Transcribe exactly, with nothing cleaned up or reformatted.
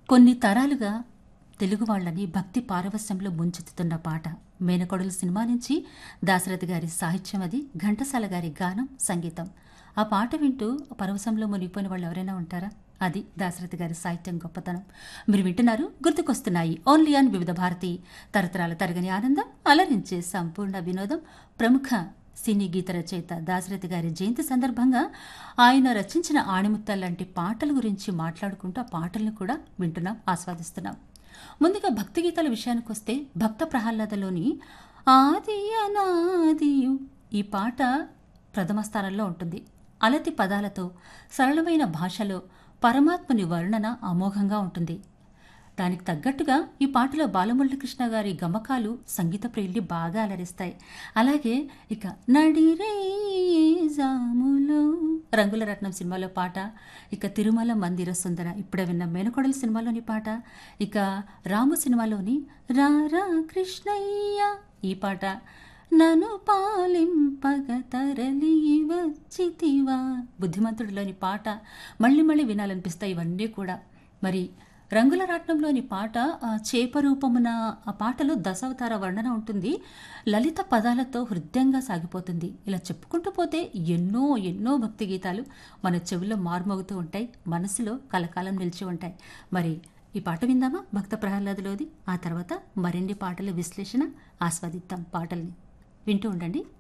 కొన్ని తరాలుగా తెలుగు వాళ్ళని భక్తి పారవస్యంలో ముంచెత్తుతున్న పాట మేనకోడలు సినిమా నుంచి దాశరథి గారి సాహిత్యం, అది ఘంటసాల గారి గానం, సంగీతం. ఆ పాట వింటూ పరవశంలో మునిగిపోయిన వాళ్ళు ఎవరైనా ఉంటారా? అది దాశరథి గారి సాహిత్యం గొప్పతనం. మీరు వింటున్నారు గుర్తుకొస్తున్నాయి ఓన్లీ ఆన్ వివిధ భారతి, తరతరాల తరగని ఆనందం, అలరించే సంపూర్ణ వినోదం. ప్రముఖ సినీ గీత రచయిత దాశరథి గారి జయంతి సందర్భంగా ఆయన రచించిన ఆణిముత్యాల లాంటి పాటల గురించి మాట్లాడుకుంటూ ఆ పాటలను కూడా వింటున్నాం, ఆస్వాదిస్తున్నాం. ముందుగా భక్తి గీతాల విషయానికి వస్తే భక్త ప్రహ్లాదలోని ఆది అనాదియు ఈ పాట ప్రథమ స్థానంలో ఉంటుంది. అలతి పదాలతో సరళమైన భాషలో పరమాత్మని వర్ణన అమోఘంగా ఉంటుంది. దానికి తగ్గట్టుగా ఈ పాటలో బాలమురళీకృష్ణ గారి గమకాలు సంగీత ప్రియుల్ని బాగా అలరిస్తాయి. అలాగే ఇక నడిరే జాములో రంగుల రత్నం సినిమాలో పాట, ఇక తిరుమల మందిర సుందర ఇప్పుడే విన్న మేనకోడల సినిమాలోని పాట, ఇక రాము సినిమాలోని రారా కృష్ణయ్య ఈ పాట, నను పాలింపగ తరలి వచ్చితివా బుద్ధిమంతుడిలోని పాట మళ్ళీ మళ్ళీ వినాలనిపిస్తాయి ఇవన్నీ కూడా. మరి రంగుల రాట్నంలోని పాట చేప రూపమున ఆ పాటలో దశావతార వర్ణన ఉంటుంది. లలిత పదాలతో హృదయంగా సాగిపోతుంది. ఇలా చెప్పుకుంటూ పోతే ఎన్నో ఎన్నో భక్తి గీతాలు మన చెవుల్లో మారుమోగుతూ ఉంటాయి, మనసులో కలకాలం నిలిచి ఉంటాయి. మరి ఈ పాట విందామా భక్త ప్రహ్లాదులోది? ఆ తర్వాత మరిన్ని పాటల విశ్లేషణ ఆస్వాదిద్దాం. పాటల్ని వింటూ ఉండండి.